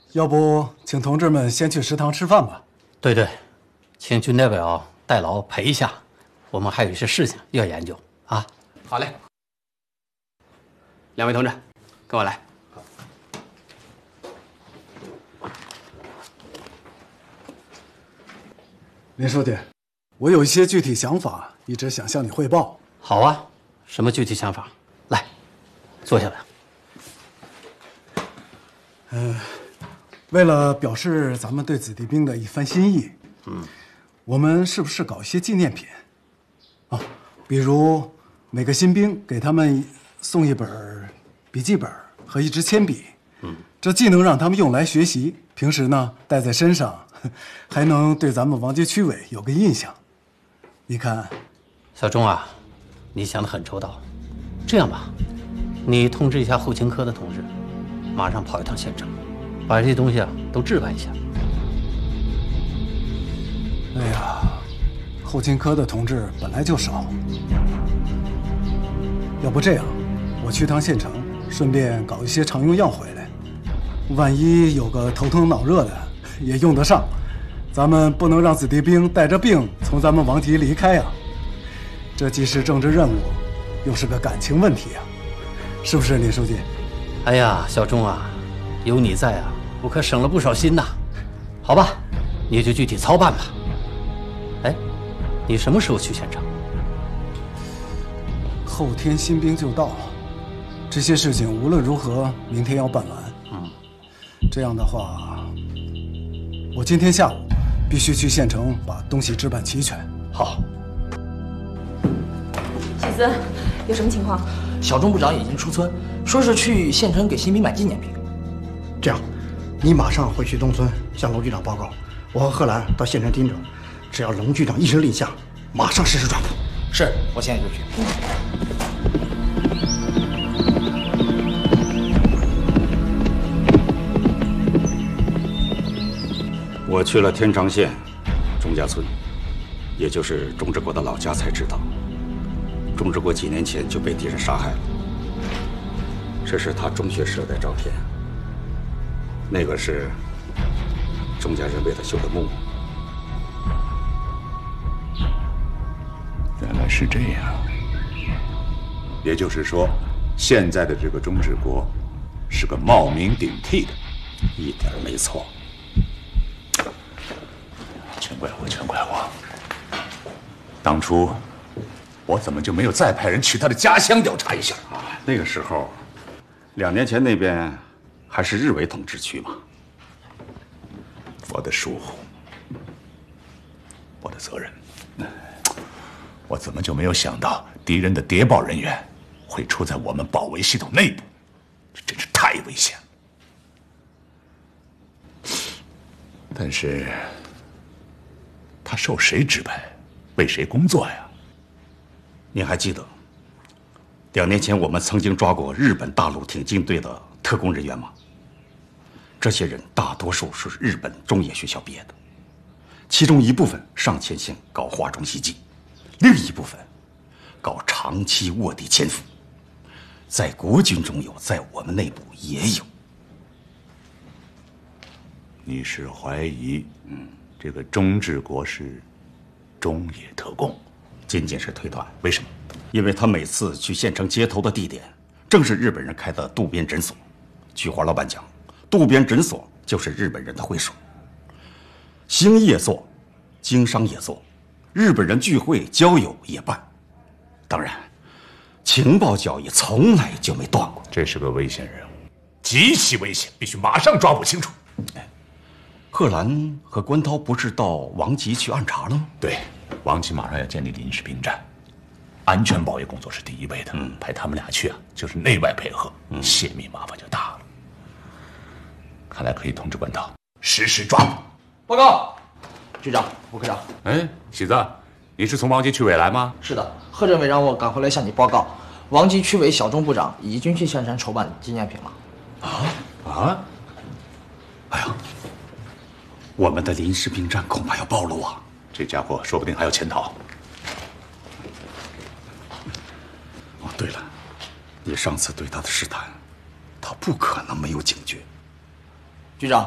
要不请同志们先去食堂吃饭吧？ 对，请军代表代劳陪一下，我们还有一些事情要研究啊。 好嘞，两位同志，跟我来。 林书记，我有一些具体想法，一直想向你汇报。 好啊，什么具体想法？来，坐下来。 为了表示咱们对子弟兵的一番心意，我们是不是搞一些纪念品？啊，比如每个新兵给他们送一本笔记本和一支铅笔，这既能让他们用来学习，平时呢带在身上，还能对咱们王级区委有个印象。你看， 小钟啊，你想得很周到。这样吧，你通知一下后勤科的同志，马上跑一趟县城，把这些东西啊都置办一下。 哎呀，后勤科的同志本来就少，要不这样，我去趟县城，顺便搞一些常用药回来，万一有个头疼脑热的，也用得上。咱们不能让子弟兵带着病从咱们王级离开啊！这既是政治任务，又是个感情问题啊，是不是林书记？ 哎呀，小钟啊，有你在啊，我可省了不少心呐。好吧，你就具体操办吧。哎，你什么时候去县城？ 后天新兵就到，这些事情无论如何明天要办完。这样的话，我今天下午必须去县城把东西置办齐全。 好。 喜子，有什么情况？ 小钟部长已经出村，说是去县城给新兵买纪念品。 这样，你马上回去东村向龙局长报告，我和贺兰到县城盯着，只要龙局长一声令下，马上实施抓捕。 是，我现在就去。 我去了天长县钟家村，也就是钟志国的老家，才知道钟志国几年前就被敌人杀害了。这是他中学时的照片，那个是钟家人为他修的墓。 原来是这样，也就是说，现在的这个钟志国是个冒名顶替的， 一点没错。 全怪我！当初我怎么就没有再派人去他的家乡调查一下？ 那个时候，2年前那边还是日伪统治区嘛。 我的疏忽，我的责任。我怎么就没有想到敌人的谍报人员会出在我们保卫系统内部？这真是太危险了。但是，他受谁指派，为谁工作呀？ 你还记得2年前我们曾经抓过日本大陆挺进队的特工人员吗？这些人大多数是日本中野学校毕业的，其中一部分上前线搞华中袭击，另一部分搞长期卧底潜伏，在国军中有，在我们内部也有。 你是怀疑，这个钟志国是中野特工？ 仅仅是推断。 为什么？ 因为他每次去县城接头的地点，正是日本人开的渡边诊所。据黄老板讲，渡边诊所就是日本人的会所。兴业做，经商也做，日本人聚会交友也办。当然，情报交易从来就没断过。 这是个危险人物，极其危险，必须马上抓捕清楚。 贺兰和关涛不是到王集去暗查了吗？ 对，王集马上要建立临时兵站，安全保卫工作是第一位的。派他们俩去啊，就是内外配合，泄密麻烦就大了。看来可以通知关涛实施抓捕。 报告，局长、副科长。 哎，喜子，你是从王集区委来吗？ 是的，贺政委让我赶回来向你报告，王集区委小钟部长已经去县城筹办纪念品了。 哎呀，我们的临时兵站恐怕要暴露啊！ 这家伙说不定还有潜逃。 哦，对了，你上次对他的试探，他不可能没有警觉。 局长。